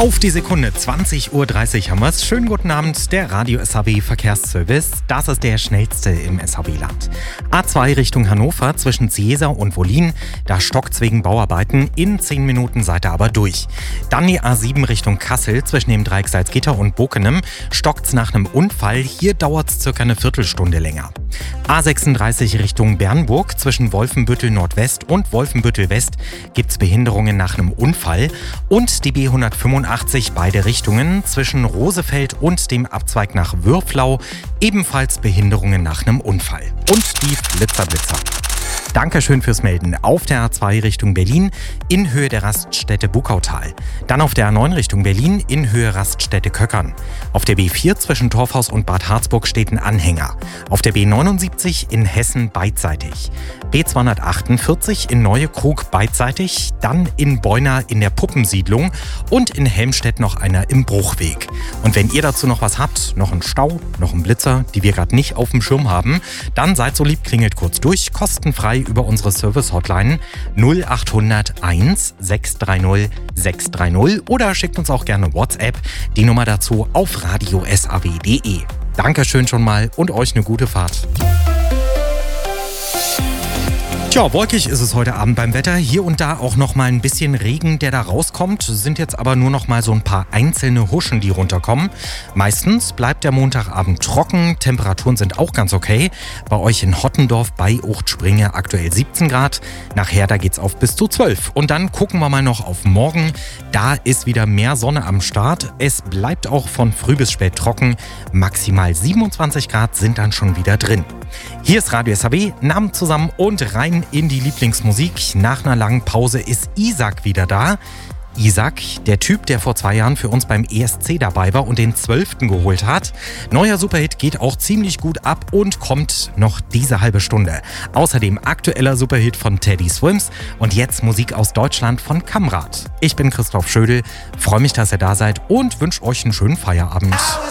Auf die Sekunde, 20:30 Uhr haben wir es. Schönen guten Abend, der Radio SAW Verkehrsservice. Das ist der schnellste im SAW-Land. A2 Richtung Hannover zwischen Ziesa und Wollin. Da stockt's wegen Bauarbeiten. In 10 Minuten seid ihr aber durch. Dann die A7 Richtung Kassel zwischen dem Dreieck Salzgitter und Bokenem. Stockt's nach einem Unfall. Hier dauert's circa eine Viertelstunde länger. A36 Richtung Bernburg zwischen Wolfenbüttel Nordwest und Wolfenbüttel West gibt's Behinderungen nach einem Unfall. Und die B185 beide Richtungen zwischen Rosefeld und dem Abzweig nach Würflau ebenfalls Behinderungen nach einem Unfall. Und die Flitzer. Dankeschön fürs Melden. Auf der A2 Richtung Berlin in Höhe der Raststätte Buckautal. Dann auf der A9 Richtung Berlin in Höhe Raststätte Köckern. Auf der B4 zwischen Torfhaus und Bad Harzburg steht ein Anhänger. Auf der B79 in Hessen beidseitig. B248 in Neue Krug beidseitig. Dann in Beuna in der Puppensiedlung und in Helmstedt noch einer im Bruchweg. Und wenn ihr dazu noch was habt, noch einen Stau, noch einen Blitzer, die wir gerade nicht auf dem Schirm haben, dann seid so lieb, klingelt kurz durch, kostenfrei über unsere Service-Hotline 0800 1 630 630 oder schickt uns auch gerne WhatsApp. Die Nummer dazu auf radiosaw.de. Dankeschön schon mal und euch eine gute Fahrt. Tja, wolkig ist es heute Abend beim Wetter. Hier und da auch noch mal ein bisschen Regen, der da rauskommt. Sind jetzt aber nur noch mal so ein paar einzelne Huschen, die runterkommen. Meistens bleibt der Montagabend trocken. Temperaturen sind auch ganz okay. Bei euch in Hottendorf bei Uchtspringe aktuell 17 Grad. Nachher, da geht's auf bis zu 12. Und dann gucken wir mal noch auf morgen. Da ist wieder mehr Sonne am Start. Es bleibt auch von früh bis spät trocken. Maximal 27 Grad sind dann schon wieder drin. Hier ist Radio SAW, Namen zusammen und rein in die Lieblingsmusik. Nach einer langen Pause ist Isaac wieder da. Isaac, der Typ, der vor 2 Jahren für uns beim ESC dabei war und den 12. geholt hat. Neuer Superhit geht auch ziemlich gut ab und kommt noch diese halbe Stunde. Außerdem aktueller Superhit von Teddy Swims und jetzt Musik aus Deutschland von Kamrat. Ich bin Christoph Schödel, freue mich, dass ihr da seid und wünsche euch einen schönen Feierabend.